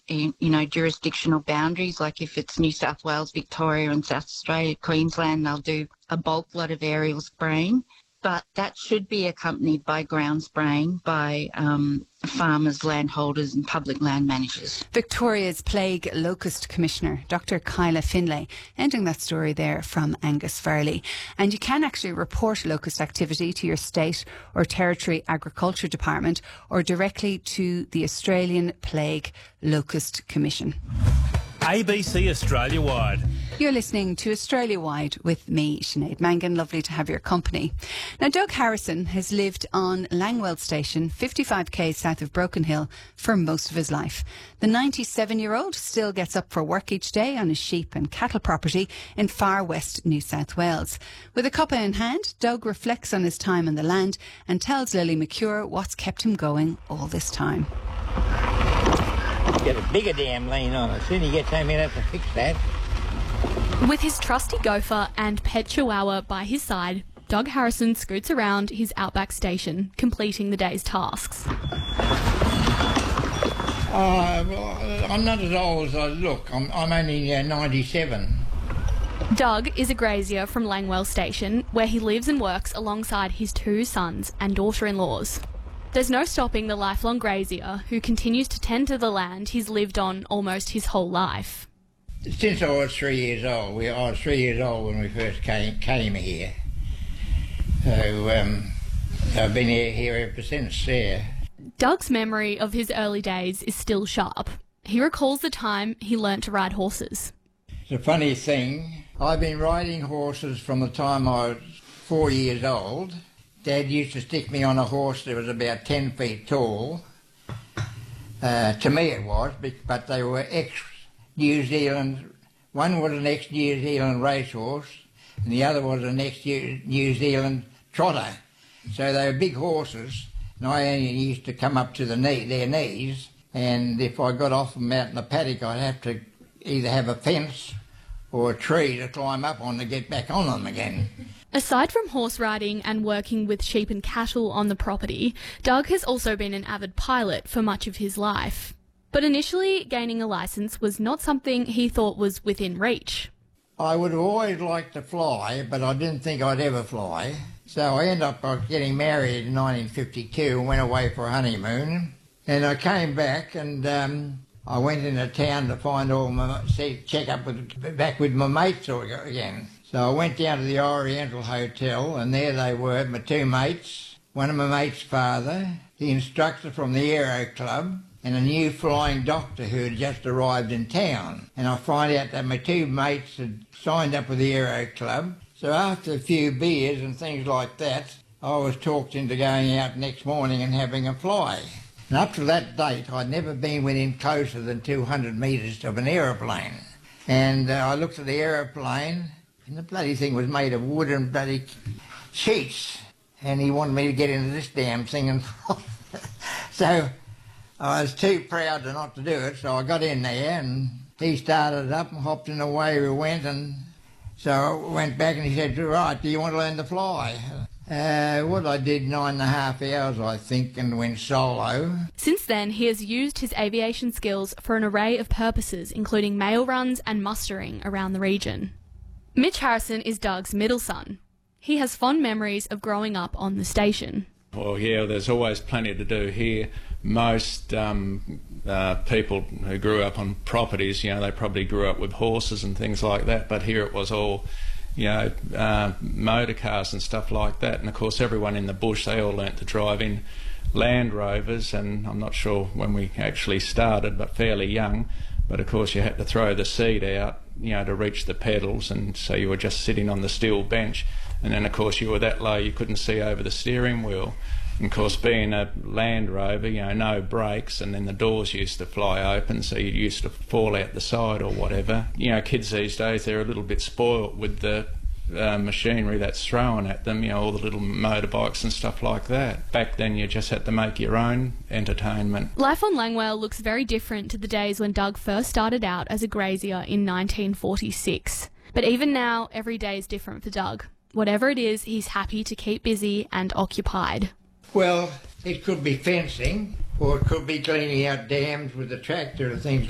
jurisdictional boundaries. Like if it's New South Wales, Victoria and South Australia, Queensland, they'll do a bulk lot of aerial spraying. But that should be accompanied by ground spraying by farmers, landholders and public land managers. Victoria's Plague Locust Commissioner, Dr. Kyla Finlay, ending that story there from Angus Farley. And you can actually report locust activity to your state or territory agriculture department or directly to the Australian Plague Locust Commission. ABC Australia Wide. You're listening to Australia Wide with me, Sinead Mangan. Lovely to have your company. Now, Doug Harrison has lived on Langwell Station, 55 k's south of Broken Hill, for most of his life. The 97-year-old still gets up for work each day on his sheep and cattle property in far west New South Wales. With a cuppa in hand, Doug reflects on his time on the land and tells Lily McCure what's kept him going all this time. Get a bigger damn lean on it. Soon he gets home, he'll have to fix that. With his trusty gopher and pet chihuahua by his side, Doug Harrison scoots around his outback station, completing the day's tasks. I'm not as old as I look. I'm only 97. Doug is a grazier from Langwell Station, where he lives and works alongside his 2 sons and daughter-in-laws. There's no stopping the lifelong grazier who continues to tend to the land he's lived on almost his whole life. Since I was 3 years old. I was 3 years old when we first came here. So I've been here ever since there. Doug's memory of his early days is still sharp. He recalls the time he learnt to ride horses. It's a funny thing. I've been riding horses from the time I was 4 years old. Dad used to stick me on a horse that was about 10 feet tall. To me it was, but they were ex-New Zealand. One was an ex-New Zealand racehorse and the other was an ex-New Zealand trotter. So they were big horses and I only used to come up to their knees, and if I got off them out in the paddock I'd have to either have a fence or a tree to climb up on to get back on them again. Aside from horse riding and working with sheep and cattle on the property, Doug has also been an avid pilot for much of his life. But initially, gaining a licence was not something he thought was within reach. I would have always liked to fly, but I didn't think I'd ever fly. So I ended up getting married in 1952 and went away for a honeymoon. And I came back and I went into town to find check up back with my mates again. So I went down to the Oriental Hotel and there they were, my 2 mates, one of my mates' father, the instructor from the Aero Club, and a new flying doctor who had just arrived in town. And I find out that my 2 mates had signed up with the Aero Club. So after a few beers and things like that, I was talked into going out next morning and having a fly. And up to that date, I'd never been within closer than 200 metres of an aeroplane. And I looked at the aeroplane, and the bloody thing was made of wood and bloody sheets. And he wanted me to get into this damn thing and so I was too proud not to do it, so I got in there and he started it up and hopped and away we went. And so I went back and he said, right, do you want to learn to fly? What I did 9.5 hours, I think, and went solo. Since then, he has used his aviation skills for an array of purposes, including mail runs and mustering around the region. Mitch Harrison is Doug's middle son. He has fond memories of growing up on the station. Well, yeah, there's always plenty to do here. Most people who grew up on properties, they probably grew up with horses and things like that, but here it was all, motor cars and stuff like that. And of course, everyone in the bush, they all learnt to drive in Land Rovers, and I'm not sure when we actually started, but fairly young. But of course, you had to throw the seat out, to reach the pedals, and so you were just sitting on the steel bench. And then, of course, you were that low you couldn't see over the steering wheel. And, of course, being a Land Rover, no brakes, and then the doors used to fly open, so you used to fall out the side or whatever. Kids these days, they're a little bit spoilt with the machinery that's thrown at them, all the little motorbikes and stuff like that. Back then, you just had to make your own entertainment. Life on Langwell looks very different to the days when Doug first started out as a grazier in 1946. But even now, every day is different for Doug. Whatever it is, he's happy to keep busy and occupied. Well, it could be fencing, or it could be cleaning out dams with the tractor and things